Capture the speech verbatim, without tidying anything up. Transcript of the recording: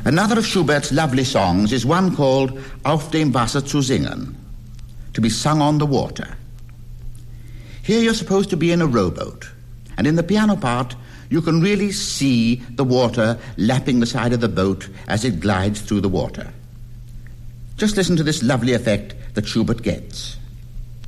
Another of Schubert's lovely songs is one called Auf dem Wasser zu singen, to be sung on the water. Here you're supposed to be in a rowboat, and in the piano part you can really see the water lapping the side of the boat as it glides through the water. Just listen to this lovely effect that Schubert gets.